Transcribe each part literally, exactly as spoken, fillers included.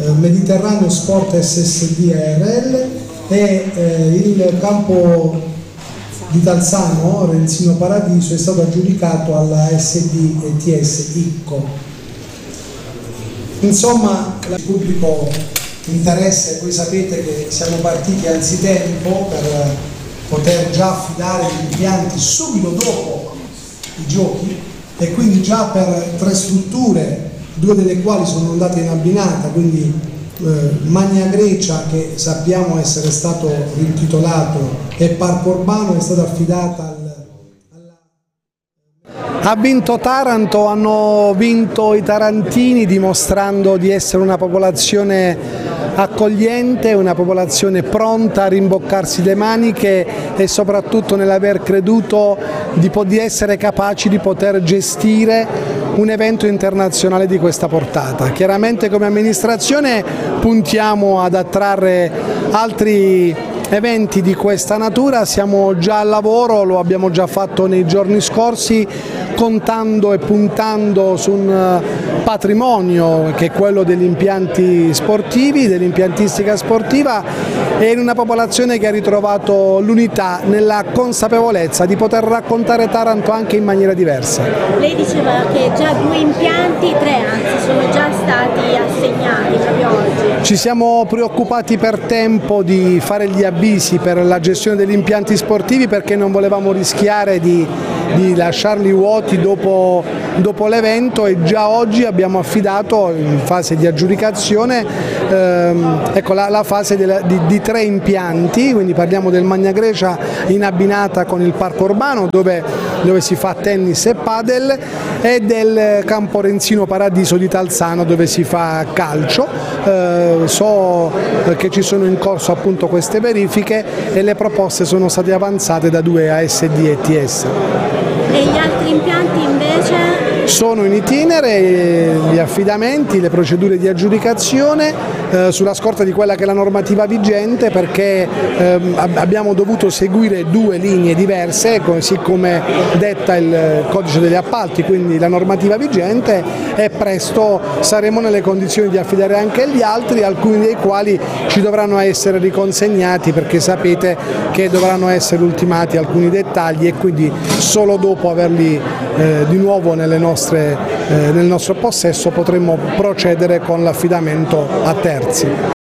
eh, Mediterraneo Sport S S D A R L e eh, il campo di Talzano, Renzino Paradiso, è stato aggiudicato alla S D e T S I C O. Insomma, il pubblico interesse, voi sapete che siamo partiti anzitempo per poter già affidare gli impianti subito dopo i giochi e quindi già per tre strutture, due delle quali sono andate in abbinata, quindi eh, Magna Grecia, che sappiamo essere stato rititolato, e Parco Urbano è stata affidata al Ha vinto Taranto, hanno vinto i tarantini, dimostrando di essere una popolazione accogliente, una popolazione pronta a rimboccarsi le maniche e soprattutto nell'aver creduto di, di essere capaci di poter gestire un evento internazionale di questa portata. Chiaramente come amministrazione puntiamo ad attrarre altri eventi di questa natura, siamo già al lavoro, lo abbiamo già fatto nei giorni scorsi, contando e puntando su un patrimonio che è quello degli impianti sportivi, dell'impiantistica sportiva, e in una popolazione che ha ritrovato l'unità nella consapevolezza di poter raccontare Taranto anche in maniera diversa. Lei diceva che già due impianti, tre anzi, sono già stati assegnati proprio oggi. Ci siamo preoccupati per tempo di fare gli avvisi per la gestione degli impianti sportivi perché non volevamo rischiare di, di lasciarli vuoti dopo, dopo l'evento, e già oggi abbiamo affidato in fase di aggiudicazione ehm, ecco, la, la fase della, di, di tre impianti, quindi parliamo del Magna Grecia in abbinata con il Parco Urbano dove, dove si fa tennis e padel, e del campo Renzino Paradiso di Talzano dove si fa calcio. Eh, so che ci sono in corso appunto queste verifiche e le proposte sono state avanzate da due A S D e T S. E gli altri impianti invece? Sono in itinere gli affidamenti, le procedure di aggiudicazione eh, sulla scorta di quella che è la normativa vigente, perché eh, abbiamo dovuto seguire due linee diverse, così come detta il codice degli appalti, quindi la normativa vigente, e presto saremo nelle condizioni di affidare anche gli altri, alcuni dei quali ci dovranno essere riconsegnati perché sapete che dovranno essere ultimati alcuni dettagli e quindi solo dopo averli eh, di nuovo nelle nostre Nostre, eh, nel nostro possesso potremmo procedere con l'affidamento a terzi.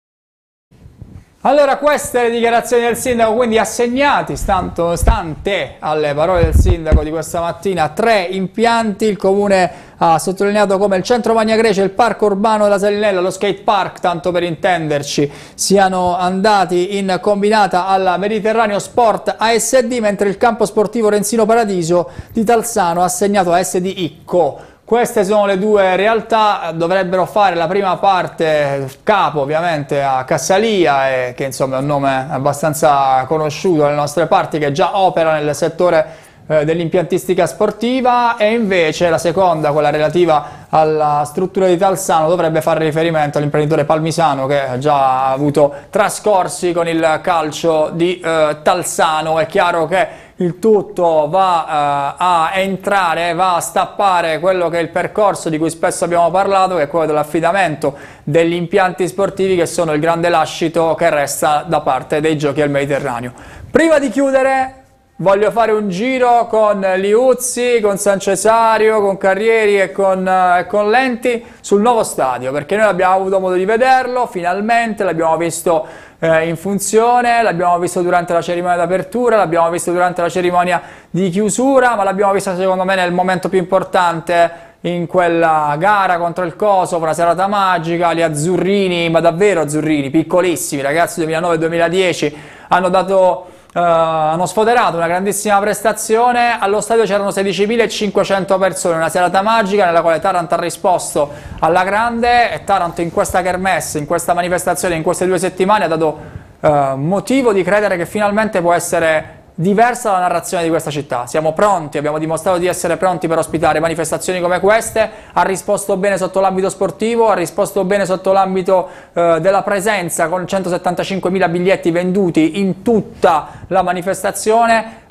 Allora, queste le dichiarazioni del sindaco, quindi assegnati, stanto, stante alle parole del sindaco di questa mattina, tre impianti. Il comune ha sottolineato come il centro Magna Grecia, il parco urbano della Salinella, lo skate park, tanto per intenderci, siano andati in combinata alla Mediterraneo Sport A S D, mentre il campo sportivo Renzino Paradiso di Talzano ha assegnato a S D I C O. Queste sono le due realtà, dovrebbero fare la prima parte capo ovviamente a Cassalia, e, che insomma è un nome abbastanza conosciuto nelle nostre parti, che già opera nel settore eh, dell'impiantistica sportiva, e invece la seconda, quella relativa alla struttura di Talzano, dovrebbe fare riferimento all'imprenditore palmisano che già ha avuto trascorsi con il calcio di eh, Talzano. È chiaro che il tutto va uh, a entrare, va a stappare quello che è il percorso di cui spesso abbiamo parlato, che è quello dell'affidamento degli impianti sportivi, che sono il grande lascito che resta da parte dei Giochi del Mediterraneo. Prima di chiudere voglio fare un giro con Liuzzi, con San Cesario, con Carrieri e con, uh, e con Lenti sul nuovo stadio, perché noi abbiamo avuto modo di vederlo, finalmente l'abbiamo visto Eh, in funzione, l'abbiamo visto durante la cerimonia d'apertura, l'abbiamo visto durante la cerimonia di chiusura, ma l'abbiamo visto secondo me nel momento più importante, in quella gara contro il Kosovo, una serata magica. Gli azzurrini, ma davvero azzurrini, piccolissimi, ragazzi, duemilanove duemiladieci, hanno dato Uh, hanno sfoderato una grandissima prestazione. Allo stadio c'erano sedicimilacinquecento persone, una serata magica nella quale Taranto ha risposto alla grande, e Taranto in questa kermesse, in questa manifestazione, in queste due settimane ha dato uh, motivo di credere che finalmente può essere diversa la narrazione di questa città. Siamo pronti, abbiamo dimostrato di essere pronti per ospitare manifestazioni come queste. Ha risposto bene sotto l'ambito sportivo, ha risposto bene sotto l'ambito eh, della presenza, con centosettantacinquemila biglietti venduti in tutta la manifestazione.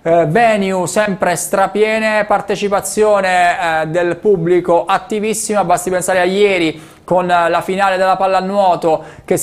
eh, venue sempre strapiene, partecipazione eh, del pubblico attivissima, basti pensare a ieri con la finale della pallanuoto che